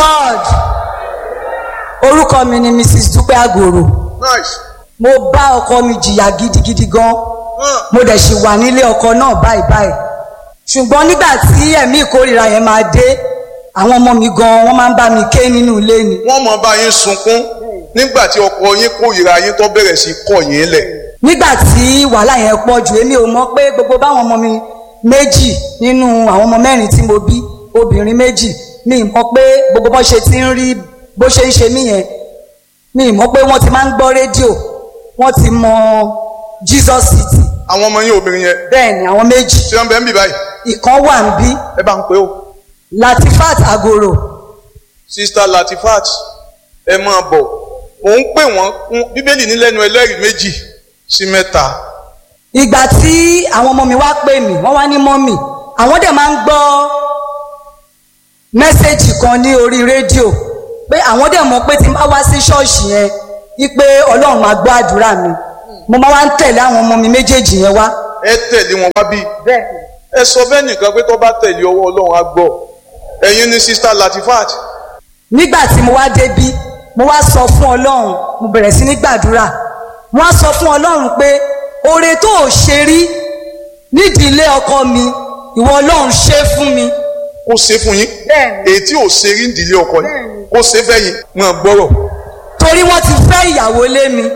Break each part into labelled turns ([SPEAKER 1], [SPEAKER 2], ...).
[SPEAKER 1] God. Orúkọ mi ni Mrs. Dúpẹ́ Àgòrò.
[SPEAKER 2] Nice.
[SPEAKER 1] Mo bá ọkọ mi jìyà gidigidi gan. Mo dẹ̀ ṣì wà nílé ọkọ náà báyìí. Ṣùgbọ́n nígbà tí ẹ̀mí ìkórìíra yẹn máa dé, àwọn ọmọ mi gan wọ́n máa ń bá mi ké nínú ilé ni.
[SPEAKER 2] Wọ́n mọ̀ bá yín sunkún nígbà tí ọkọ yín kórìíra yín tó bẹ̀rẹ̀ sí kọ̀ yín lẹ̀.
[SPEAKER 1] Nígbà tí wàhálà yẹn pọ̀ jù, èmi ò mọ̀ pé gbogbo báwọn ọmọ mi méjì nínú àwọn ọmọ mẹ́rin tí mo bí, obìnrin méjì, mi ì mọ̀ pé gbogbo bó ṣe ti ń rí bó ṣe ń ṣe mí yẹn, mi ì mọ̀ pé wọ́n ti máa ń gbọ́ rédíò, wọ́n ti mọ Jesus City.
[SPEAKER 2] Àwọn ọmọ yín obìnrin yẹn.
[SPEAKER 1] Bẹ́ẹ̀ni, àwọn méjì.
[SPEAKER 2] Ṣé wọ́n bẹ̀ ń bì báyìí?
[SPEAKER 1] Ìkan wà ń bí.
[SPEAKER 2] Ẹ bá ń pè ó.
[SPEAKER 1] Latifat Àgòrò.
[SPEAKER 2] Sister Latifat, ẹ máa bọ̀. Òun pè wọ́n Bíbélì ní lẹ́nu ẹlẹ́rìí méjì sí mẹ́ta.
[SPEAKER 1] Ìgbà tí àwọn ọmọ mi wá pè mí, wọ́n wá ní mọ́mì, àwọn dẹ̀ máa ń gbọ́ mẹ́sẹ̀jì kan ní orí rédíò pé àwọn dẹ̀ mọ̀ pé tí n bá wá sí ṣọ́ọ̀ṣì yẹn wípé Ọlọ́run máa gbọ́ àdúrà mi. Mo máa wá ń tẹ̀lé àwọn ọmọ mi méjèèjì yẹn wá.
[SPEAKER 2] Ẹ tẹ̀lé wọn wá bí.
[SPEAKER 1] Bẹ́ẹ̀ni.
[SPEAKER 2] Ẹ sọ bẹ́ẹ̀ nìkan pé tó bá tẹ̀lé ọwọ́ Ọlọ́run á gbọ́. Ẹ̀yin ni Sister Latifat.
[SPEAKER 1] Nígbà tí mo wá débí, mo wá sọ fún Ọlọ́run, mo bẹ̀rẹ̀ sí ní gbàdúrà. Mo wá sọ fún Ọlọ́run pé oore tó ò ṣe rí nídìí ilé ọkọ mi, ìwọ Ọlọ́run ṣe fún mi.
[SPEAKER 2] Ó ṣe fún yín.
[SPEAKER 1] Bẹ́ẹ̀ni.
[SPEAKER 2] Èyí tí ò ṣe rí nídìílé ọkọ yín. Ó ṣe fẹ́yìn mọ̀ gbọ́rọ̀.
[SPEAKER 1] Torí wọ́n ti fẹ́ ìyàwó lé mi.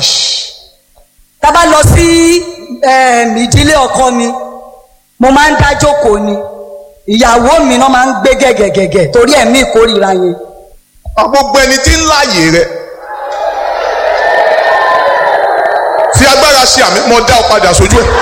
[SPEAKER 1] Tá bá lọ sí ìdílé ọkọ mi, mo máa ń dá jókòó ni. Ìyàwó mi náà máa ń gbé gẹ̀gẹ̀gẹ̀gẹ̀ torí ẹ̀mí ìkórìíra yẹn.
[SPEAKER 2] Gbogbo ẹni tí ń láàyè rẹ̀ fi agbára ṣe àmì mọ́ dá ọ padà sójú ẹ̀.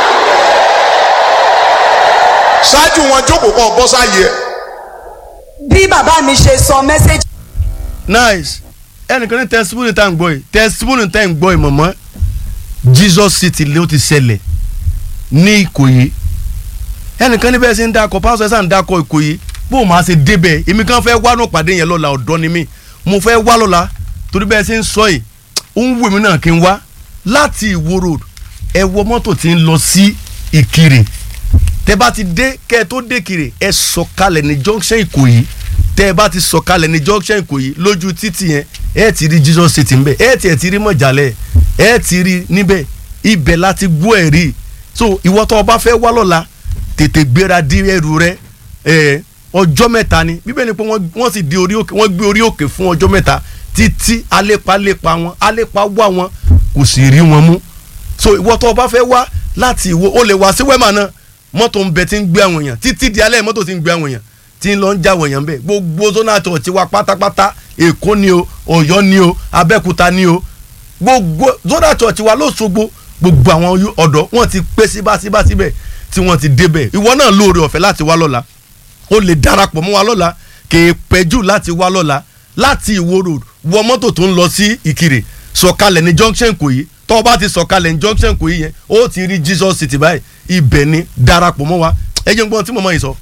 [SPEAKER 2] Ṣáájú wọn jókòó kan bọ́ sáyé ẹ̀.
[SPEAKER 1] Bí bàbá mi ṣe sọ mẹ́sẹ̀jì.
[SPEAKER 3] Nice. Ẹnìkan ní testimony tá à ń gbọ́ yìí, testimony tá à ń gbọ́ yìí mọ̀mọ́ Jesus City ló ti ṣẹlẹ̀ ní Ìkòyí. Ẹnìkan ní bẹ́ẹ̀ ṣe ń dákọ̀ pásítọ̀ ẹ̀sán ń dákọ̀ Ìkòyí bó o máa ṣe débẹ̀ èmi kan fẹ́ wá náà pàdé yẹn lọ́la ọ̀dọ́ ni mí mo fẹ́ wá lọ́la torí bẹ́ẹ̀ ṣe ń sọ yìí ó ń wù mí náà kí n wá láti Ìwó road ẹ wọ mọ́tò tí ń lọ sí Ìkirè tẹ bá ti dé kẹ́ ẹ tó dé Ìkirè ẹ sọ̀kalẹ̀ ní junction Ìkòyí tẹ bá ti sọ̀kalẹ̀ ní junction Ìkòyí lójú títì yẹn ẹ ti rí Jesus City ńbẹ ẹ ti rí Mọ̀jálẹ̀ ẹ ti rí níbẹ̀ ibẹ̀ láti gbọ́ ẹ̀rí so ìwọ tó o bá fẹ́ wá lọ́la tètè gbéra dí ẹrù rẹ ọjọ́ mẹ́ta ni Bíbélì pé wọ́n sì di orí òkè wọ́n gbé orí òkè fún ọjọ́ mẹ́ta títí alépa wá wọn kò sì rí wọn mú so ìwọ tó o bá fẹ́ wá láti Ìwó o lè wá sí Wema náà mọ́tò ń bẹ tí ń gbé àwọn èèyàn títí di alẹ́ mọ́tò tí ń gbé àwọn èèyàn tí ń lọ ń jáwọ̀ èèyàn bẹ́ẹ̀ gbogbo zona church wa pátápátá Èkó ni o Ọ̀yọ́ ni o Abẹ́òkúta ni o gbogbo zona church wa l'Óṣogbo gbogbo àwọn ọ̀dọ́ wọ́n ti pé síbẹ̀ tí wọ́n ti débẹ̀ ìwọ náà lóore ọ̀fẹ́ láti wá lọ́la o lè darapọ̀ mọ́ wa lọ́la kèé pẹ́jù láti wá lọ́la láti Ìwó road wọ mọ́tò tó ń lọ sí Ìkirè sọ̀kalẹ̀ ní junction Ìkòyí tó o bá ti sọ̀kalẹ̀ ní junction Ìkòyí yẹn ó ti rí Jesus City báyìí ibẹ̀ ni darapọ̀ mọ́ wa ẹ jẹ́ n gbọ́n tí mọ̀mọ́ yìí sọ.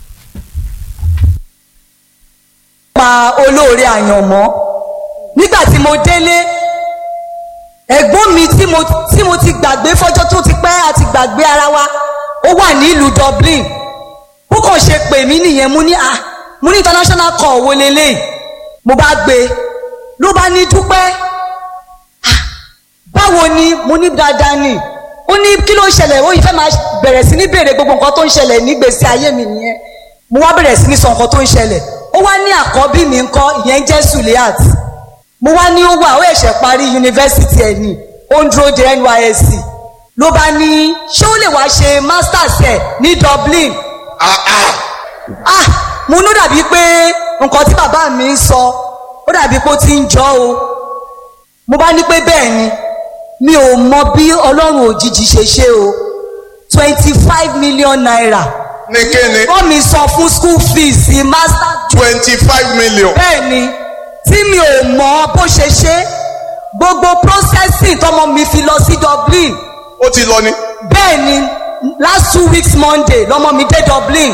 [SPEAKER 1] pa olóore àyànmọ́ nígbà tí mo délé ẹ̀gbọ́n mi tí mo ti gbàgbé fọ́jọ́ tó ti pẹ́ àti gbàgbé ara wa ó wà ní ìlú Dublin ó kàn ṣe pè mí nìyẹn mo ní international call wo leléyìí mo bá gbé ló bá ní Dúpẹ́ báwo ni mo ní dáadáa ni ó ní kí ló ń ṣẹlẹ̀ ó yìí fẹ́ máa bẹ̀rẹ̀ sí ní béèrè gbogbo nǹkan tó ń ṣẹlẹ̀ nígbèsí ayé mi nìyẹn mo wá bẹ̀rẹ̀ sí ní sọ nǹkan tó ń ṣẹlẹ̀ ó wá ní àkọ́bí mi ńkọ́ ìyẹn jẹ́ Suliat mo wá ní ó wà ó ẹ̀ṣẹ̀ parí yunifásitì ẹ̀ ní ó ń dúró de NYSC ló bá ní ṣé ó lè wá ṣe masters ẹ̀ ní Dublin mo ní dàbí pé nǹkan tí bàbá mi ń sọ ó dàbí pé ó ti ń jọ o mo bá ní pé bẹ́ẹ̀ ni mi ò mọ bí Ọlọ́run òjijì ṣe ṣe o 25 million naira
[SPEAKER 2] ní kéne
[SPEAKER 1] wọ́n mi sọ fún school fees master
[SPEAKER 2] 25 million.
[SPEAKER 1] bẹ́ẹ̀ ni tí mi ò mọ bó ṣe ṣe gbogbo processing tọmọ mi fi lọ sí Dublin.
[SPEAKER 2] ó ti lọ ni.
[SPEAKER 1] bẹ́ẹ̀ ni last 2 weeks Monday lọmọ mi dé Dublin.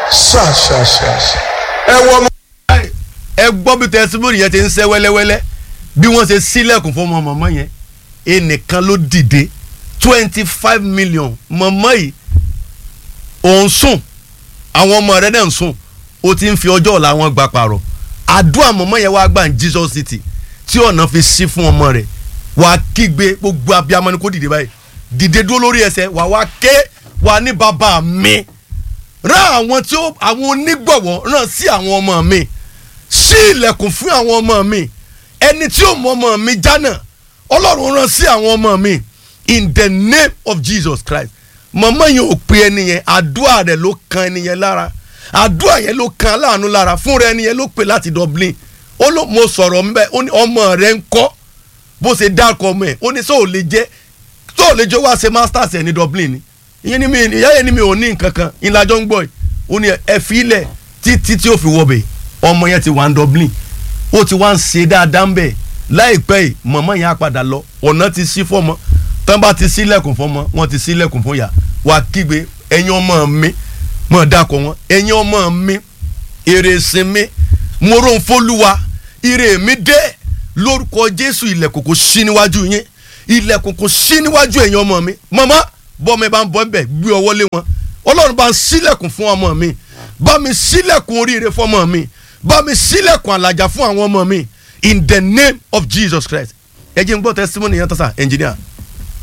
[SPEAKER 2] ẹ wọ ọmọ.
[SPEAKER 3] ẹ gbọ́ bí testimony yẹn ti ń ṣe wẹ́lẹ́wẹ́lẹ́ bí wọ́n ṣe sílẹ̀kùn fún ọmọ mọ̀mọ́ yẹn ẹnìkan ló dìde 25 million mọ̀mọ́ yìí òun sùn àwọn ọmọ rẹ̀ náà ń sùn ó ti ń fi ọjọ́ ọ̀la wọn gbà pààrọ̀ àdúrà mọ̀mọ́ yẹn wá gbà ní Jesus City tí ọ̀nà fi ṣí fún ọmọ rẹ̀ wà á kígbe gbogbo abiyamọ ni kò dìde báyìí dìde dúró lórí ẹsẹ̀ wà ké wà ní bàbá mi rán àwọn tí àwọn onígbọ̀wọ́ rán sí àwọn ọmọ mi ṣí ilẹ̀kùn fún àwọn ọmọ mi ẹni tí ó mọ ọmọ mi jánà Ọlọ́run rán sí àwọn ọmọ mi in the name of Jesus Christ. Màmá yẹn ò pe ẹni yẹn àdúrà rẹ̀ ló kan ẹni yẹn lára àdúrà yẹn ló kan aláàánú lára fúnra ẹni yẹn ló pè láti Dublin ó ló mo sọ̀rọ̀ mbẹ́ ó ní ọmọ rẹ̀ ń kọ́ bó ṣe dárúkọ ọmọ ẹ̀ ó ní sóò lè jẹ́ wá ṣe masters ẹ̀ ní Dublin ni ìyẹn ni mi ìyá yẹn ni mi ò ní nǹkan kan ìlàjọ ń gbọ́ ẹ̀ ó ní ẹ fi ilẹ̀ títí tí ó fi wọ bẹ̀ ọmọ yẹn ti wà ní Dublin ó ti wá ń ṣe dáadáa ń bẹ̀ láìpẹ́ yìí màmá yẹn á padà lọ ọ̀nà ti ṣí fọ́mọ tán bá ti ṣílẹ̀kùn fọ́mọ wọ́n ti ṣílẹ̀kùn fún yà wá kígbe ẹ̀yin ọmọ mi mọ̀ dákọ̀ wọn ẹ̀yin ọmọ mi èrè ìsinmi mo rò ń fólúwa ire mi dé lórúkọ Jésù ilẹ̀kùn kò ṣí níwájú yín ilẹ̀kùn kò ṣí níwájú ẹ̀yin ọmọ mi màmá bọ́mọ bá ń bọ́ bẹ̀ gbé ọwọ́ lé wọn Ọlọ́run bá ń ṣílẹ̀kùn fún ọmọ mi bá mi ṣílẹ̀kùn oríire fún ọmọ mi bá mi ṣílẹ̀kùn àlàjá fún àwọn ọmọ mi in the name of Jesus Christ ẹ jẹ́ n gbọ́ testimony yẹn tó sà engineer.